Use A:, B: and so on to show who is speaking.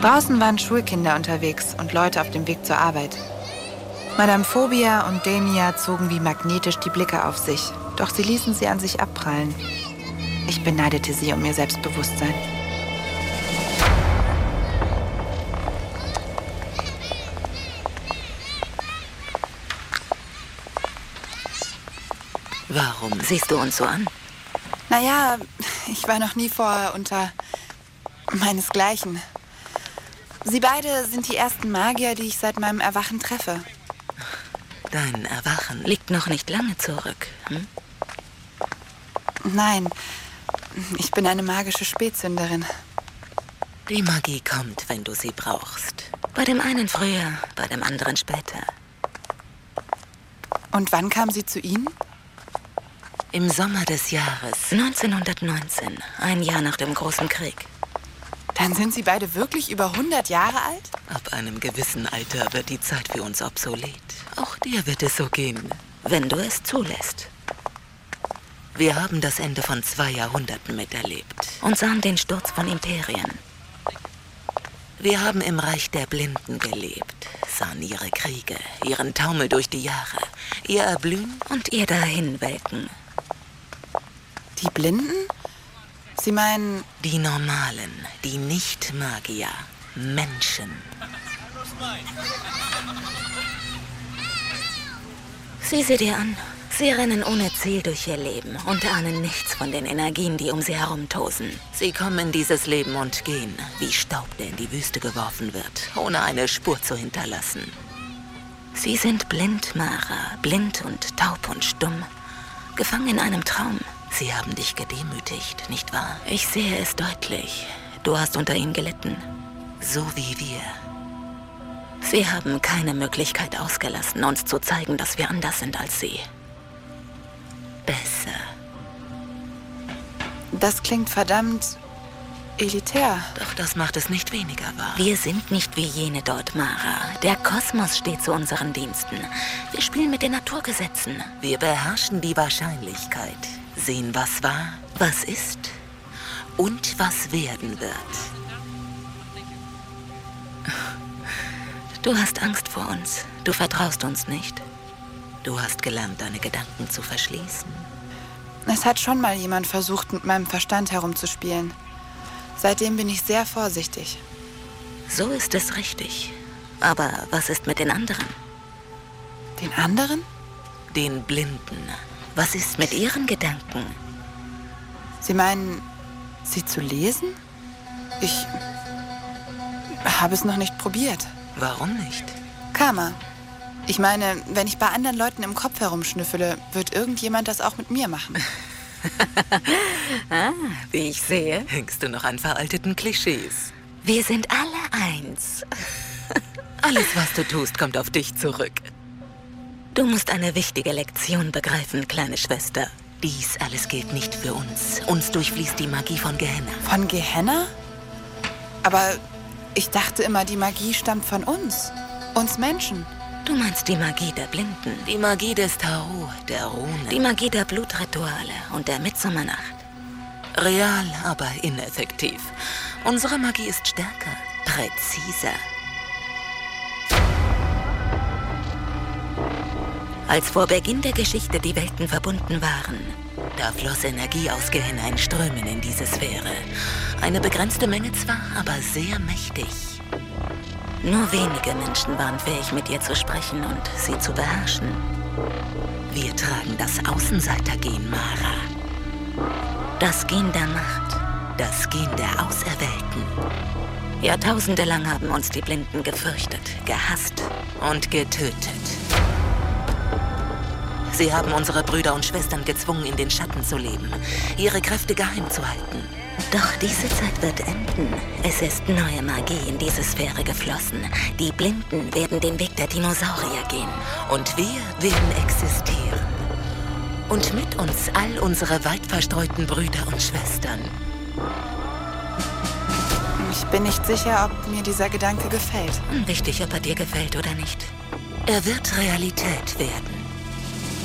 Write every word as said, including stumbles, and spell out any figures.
A: Draußen waren Schulkinder unterwegs und Leute auf dem Weg zur Arbeit. Madame Phobia und Damia zogen wie magnetisch die Blicke auf sich, doch sie ließen sie an sich abprallen. Ich beneidete sie um ihr Selbstbewusstsein.
B: Warum siehst du uns so an?
A: Naja, ich war noch nie vorher unter meinesgleichen. Sie beide sind die ersten Magier, die ich seit meinem Erwachen treffe.
B: Dein Erwachen liegt noch nicht lange zurück, hm?
A: Nein, ich bin eine magische Spätsünderin.
B: Die Magie kommt, wenn du sie brauchst. Bei dem einen früher, bei dem anderen später.
A: Und wann kam sie zu Ihnen?
B: Im Sommer des Jahres neunzehnhundertneunzehn, ein Jahr nach dem Großen Krieg.
A: Dann sind Sie beide wirklich über hundert Jahre alt?
B: Ab einem gewissen Alter wird die Zeit für uns obsolet. Auch dir wird es so gehen, wenn du es zulässt. Wir haben das Ende von zwei Jahrhunderten miterlebt und sahen den Sturz von Imperien. Wir haben im Reich der Blinden gelebt, sahen ihre Kriege, ihren Taumel durch die Jahre, ihr Erblühen und ihr Dahinwelken.
A: Die Blinden? Sie meinen...
B: Die Normalen, die Nicht-Magier, Menschen. Sieh sie dir an. Sie rennen ohne Ziel durch ihr Leben und ahnen nichts von den Energien, die um sie herumtosen. Sie kommen in dieses Leben und gehen, wie Staub, der in die Wüste geworfen wird, ohne eine Spur zu hinterlassen. Sie sind blind, Mara, blind und taub und stumm, gefangen in einem Traum. Sie haben dich gedemütigt, nicht wahr? Ich sehe es deutlich. Du hast unter ihnen gelitten. So wie wir. Sie haben keine Möglichkeit ausgelassen, uns zu zeigen, dass wir anders sind als sie. Besser.
A: Das klingt verdammt elitär.
B: Doch das macht es nicht weniger wahr. Wir sind nicht wie jene dort, Mara. Der Kosmos steht zu unseren Diensten. Wir spielen mit den Naturgesetzen. Wir beherrschen die Wahrscheinlichkeit. Sehen, was war, was ist und was werden wird. Du hast Angst vor uns. Du vertraust uns nicht. Du hast gelernt, deine Gedanken zu verschließen.
A: Es hat schon mal jemand versucht, mit meinem Verstand herumzuspielen. Seitdem bin ich sehr vorsichtig.
B: So ist es richtig. Aber was ist mit den anderen?
A: Den anderen?
B: Den Blinden. Was ist mit ihren Gedanken?
A: Sie meinen, sie zu lesen? Ich habe es noch nicht probiert.
B: Warum nicht?
A: Karma. Ich meine, wenn ich bei anderen Leuten im Kopf herumschnüffele, wird irgendjemand das auch mit mir machen.
B: Ah, wie ich sehe, hängst du noch an veralteten Klischees. Wir sind alle eins. Alles, was du tust, kommt auf dich zurück. Du musst eine wichtige Lektion begreifen, kleine Schwester. Dies alles gilt nicht für uns. Uns durchfließt die Magie von Gehenna.
A: Von Gehenna? Aber ich dachte immer, die Magie stammt von uns. Uns Menschen.
B: Du meinst die Magie der Blinden, die Magie des Tarot, der Runen, die Magie der Blutrituale und der Mitsommernacht. Real, aber ineffektiv. Unsere Magie ist stärker, präziser. Als vor Beginn der Geschichte die Welten verbunden waren, da floss Energie aus Gehenna in Strömen in diese Sphäre. Eine begrenzte Menge zwar, aber sehr mächtig. Nur wenige Menschen waren fähig, mit ihr zu sprechen und sie zu beherrschen. Wir tragen das Außenseitergen, Mara. Das Gen der Macht, das Gen der Auserwählten. Jahrtausende lang haben uns die Blinden gefürchtet, gehasst und getötet. Sie haben unsere Brüder und Schwestern gezwungen, in den Schatten zu leben, ihre Kräfte geheim zu halten. Doch diese Zeit wird enden. Es ist neue Magie in diese Sphäre geflossen. Die Blinden werden den Weg der Dinosaurier gehen. Und wir werden existieren. Und mit uns all unsere weit verstreuten Brüder und Schwestern.
A: Ich bin nicht sicher, ob mir dieser Gedanke gefällt.
B: Unwichtig, ob er dir gefällt oder nicht. Er wird Realität werden.